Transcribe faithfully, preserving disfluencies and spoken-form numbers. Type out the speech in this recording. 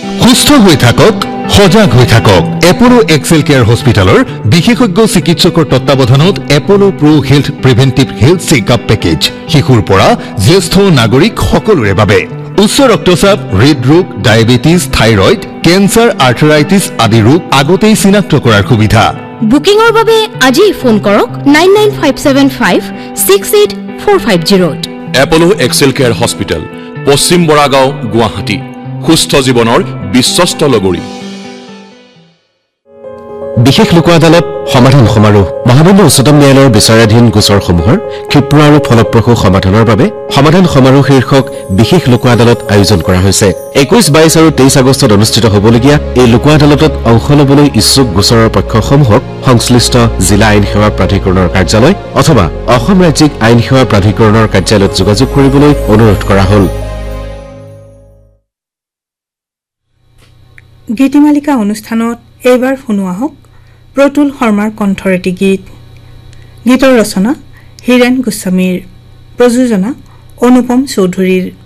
সুস্থ হৈ থাকক সজাগ হৈ থাকক এপোলো এক্সেল কেয়াৰ হস্পিটেলৰ বিশেষজ্ঞ চিকিৎসকৰ তত্ত্বাৱধানত Apollo pro health প্ৰিভেন্টিভ health checkup package শিশুৰ পৰা জ্যেষ্ঠ নাগৰিক সকলোৰে বাবে উচ্চ ৰক্তচাপ হৃদৰোগ ডায়েবেটিছ থাইৰয়েড কেন্সাৰ আৰ্থৰাইটিছ আদি ৰোগ আগতেই চিনাক্ত কৰাৰ সুবিধা বুকিংৰ বাবে আজি ফোন কৰক nine nine five seven five six eight four five zero'. Apollo Excel care hospital পশ্চিম বৰাগাঁও গুৱাহাটী সুস্থ জীৱনৰ বিশ্বস্ত লগৰী বিশেষ লোক আদালত সমাধান সমাৰোহ মহামান্য উচ্চতম ন্যায়ালয়ৰ বিচাৰাধীন গোচৰসমূহৰ ক্ষিপ্ৰ আৰু ফলপ্ৰসূ সমাধানৰ বাবে সমাধান সমাৰোহ শীৰ্ষক বিশেষ লোক আদালত আয়োজন কৰা হৈছে একৈশ বাইশ আৰু তেইশ আগষ্টত অনুষ্ঠিত হ'বলগীয়া এই লোক আদালতত অংশ ল'বলৈ ইচ্ছুক গোচৰৰ পক্ষসমূহক সংশ্লিষ্ট জিলা আইন সেৱা প্ৰাধিকৰণৰ কাৰ্যালয় অথবা অসম ৰাজ্যিক আইন সেৱা প্ৰাধিকৰণৰ কাৰ্যালয়ত যোগাযোগ কৰিবলৈ অনুৰোধ কৰা হ'ল। গীতিমালিকা অনুষ্ঠানত এইবাৰ শুনোৱা হওক প্ৰতুল শৰ্মাৰ কণ্ঠৰ এটি গীত গীতৰ ৰচনা হীৰেন গোস্বামীৰ প্ৰযোজনা অনুপম চৌধুৰীৰ